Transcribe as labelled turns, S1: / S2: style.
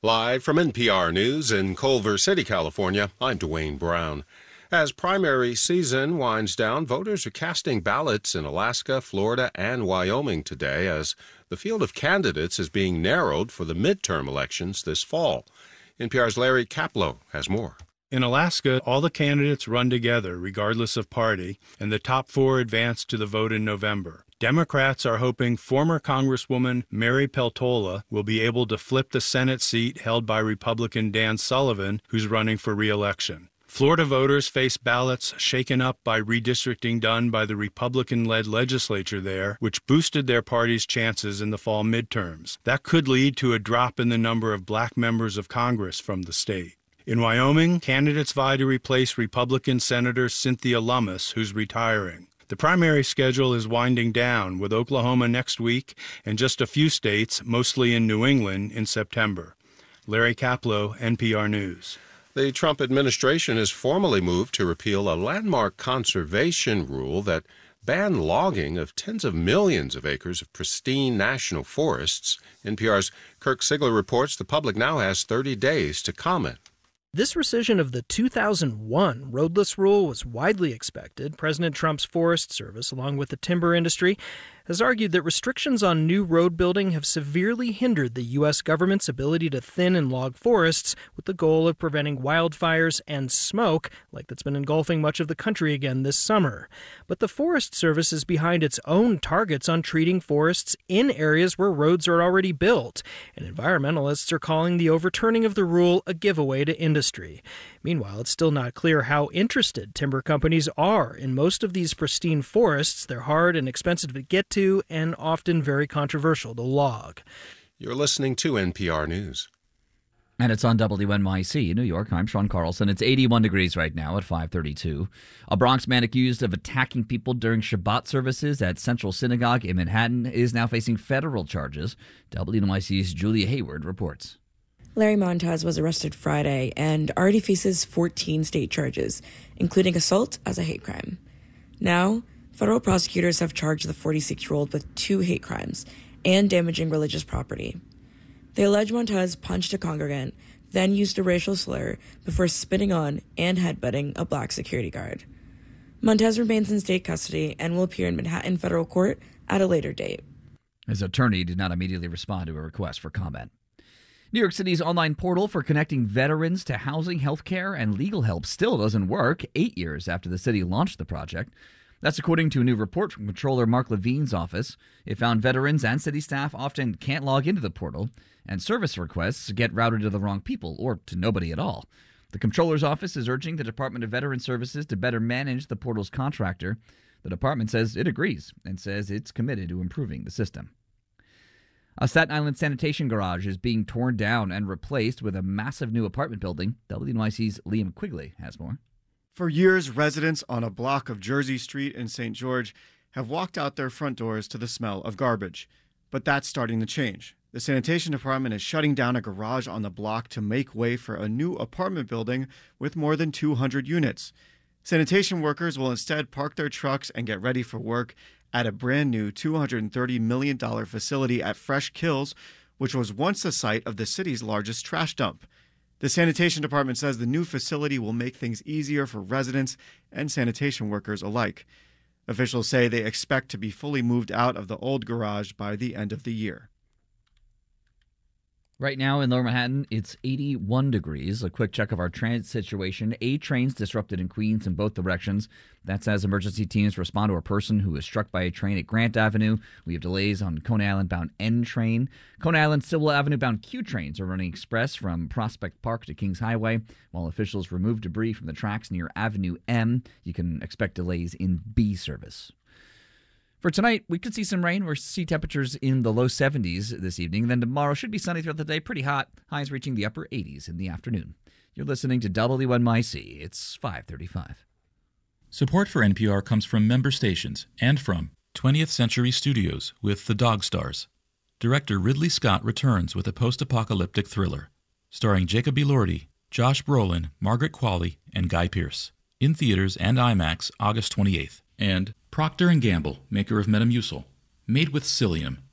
S1: Live from NPR News in Culver City, California, I'm Dwayne Brown. As primary season winds down, voters are casting ballots in Alaska, Florida, and Wyoming today as the field of candidates is being narrowed for the midterm elections this fall. NPR's Larry Kaplow has more.
S2: In Alaska, all the candidates run together, regardless of party, and the top four advance to the vote in November. Democrats are hoping former Congresswoman Mary Peltola will be able to flip the Senate seat held by Republican Dan Sullivan, who's running for re-election. Florida voters face ballots shaken up by redistricting done by the Republican-led legislature there, which boosted their party's chances in the fall midterms. That could lead to a drop in the number of black members of Congress from the state. In Wyoming, candidates vie to replace Republican Senator Cynthia Lummis, who's retiring. The primary schedule is winding down, with Oklahoma next week and just a few states, mostly in New England, in September. Larry Kaplow, NPR News.
S1: The Trump administration has formally moved to repeal a landmark conservation rule that banned logging of tens of millions of acres of pristine national forests. NPR's Kirk Sigler reports the public now has 30 days to comment.
S3: This rescission of the 2001 roadless rule was widely expected. President Trump's Forest Service, along with the timber industry, has argued that restrictions on new road building have severely hindered the U.S. government's ability to thin and log forests with the goal of preventing wildfires and smoke, like that's been engulfing much of the country again this summer. But the Forest Service is behind its own targets on treating forests in areas where roads are already built, and environmentalists are calling the overturning of the rule a giveaway to industry. Meanwhile, it's still not clear how interested timber companies are in most of these pristine forests. They're hard and expensive to get to and often very controversial to log.
S1: You're listening to NPR News.
S4: And it's on WNYC in New York. I'm Sean Carlson. It's 81 degrees right now at 5:32. A Bronx man accused of attacking people during Shabbat services at Central Synagogue in Manhattan is now facing federal charges. WNYC's Julia Hayward reports.
S5: Larry Montez was arrested Friday and already faces 14 state charges, including assault as a hate crime. Now, federal prosecutors have charged the 46-year-old with 2 hate crimes and damaging religious property. They allege Montez punched a congregant, then used a racial slur before spitting on and headbutting a black security guard. Montez remains in state custody and will appear in Manhattan federal court at a later date.
S4: His attorney did not immediately respond to a request for comment. New York City's online portal for connecting veterans to housing, health care, and legal help still doesn't work 8 years after the city launched the project. That's according to a new report from Comptroller Mark Levine's office. It found veterans and city staff often can't log into the portal, and service requests get routed to the wrong people or to nobody at all. The Comptroller's office is urging the Department of Veteran Services to better manage the portal's contractor. The department says it agrees and says it's committed to improving the system. A Staten Island sanitation garage is being torn down and replaced with a massive new apartment building. WNYC's Liam Quigley has more.
S6: For years, residents on a block of Jersey Street in St. George have walked out their front doors to the smell of garbage. But that's starting to change. The sanitation department is shutting down a garage on the block to make way for a new apartment building with more than 200 units. Sanitation workers will instead park their trucks and get ready for work at a brand new $230 million facility at Fresh Kills, which was once the site of the city's largest trash dump. The sanitation department says the new facility will make things easier for residents and sanitation workers alike. Officials say they expect to be fully moved out of the old garage by the end of the year.
S4: Right now in Lower Manhattan, it's 81 degrees. A quick check of our transit situation. 8 trains disrupted in Queens in both directions. That's as emergency teams respond to a person who was struck by a train at Grant Avenue. We have delays on Coney Island-bound N train. Coney Island-Civil Avenue-bound Q trains are running express from Prospect Park to Kings Highway. While officials remove debris from the tracks near Avenue M, you can expect delays in B service. For tonight, we could see some rain. We'll see temperatures in the low 70s this evening. Then tomorrow should be sunny throughout the day, pretty hot. Highs reaching the upper 80s in the afternoon. You're listening to WNYC. It's 5:35.
S7: Support for NPR comes from member stations and from 20th Century Studios with The Dog Stars. Director Ridley Scott returns with a post-apocalyptic thriller starring Jacob Elordi, Josh Brolin, Margaret Qualley, and Guy Pearce. In theaters and IMAX August 28th. And Procter & Gamble, maker of Metamucil, made with psyllium,